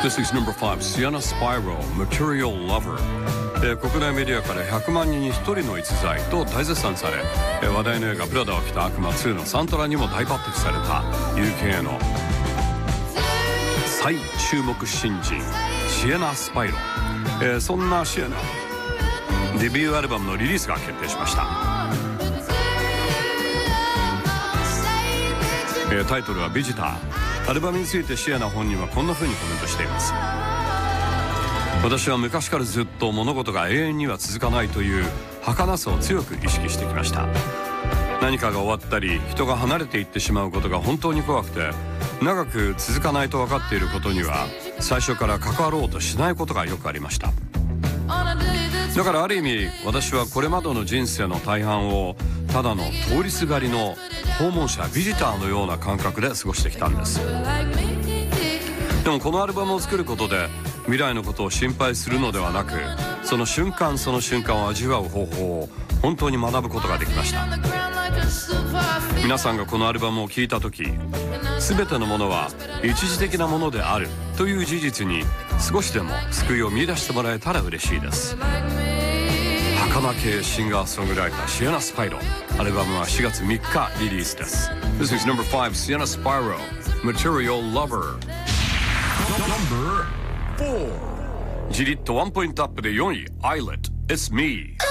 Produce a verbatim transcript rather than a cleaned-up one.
This is number five, Sienna Spyro, Material Lover。えー、国内メディアからひゃくまんにんにひとりの逸材と大絶賛され、えー、話題の映画プラダを着た悪魔ツーのサントラにも大抜擢された ユーケー の最注目新人シエナ・スパイロ、えー、そんなシエナデビューアルバムのリリースが決定しました。えー、タイトルはビジター。アルバムについてシエナ本人はこんな風にコメントしています。私は昔からずっと物事が永遠には続かないという儚さを強く意識してきました。何かが終わったり人が離れていってしまうことが本当に怖くて、長く続かないと分かっていることには最初から関わろうとしないことがよくありました。だからある意味私はこれまでの人生の大半をただの通りすがりの訪問者ビジターのような感覚で過ごしてきたんです。でもこのアルバムを作ることで未来のことを心配するのではなく、その瞬間その瞬間を味わう方法を本当に学ぶことができました。皆さんがこのアルバムを聴いた時、全てのものは一時的なものであるという事実に少しでも救いを見出してもらえたら嬉しいです。儚系シンガーソングライターシエナ・スパイロ、アルバムはしがつみっかリリースです。 This is number five, Sienna Spyro, Material Lover。 Number four、 じりっとワンポイントアップでよんい、 Islet, It's Me。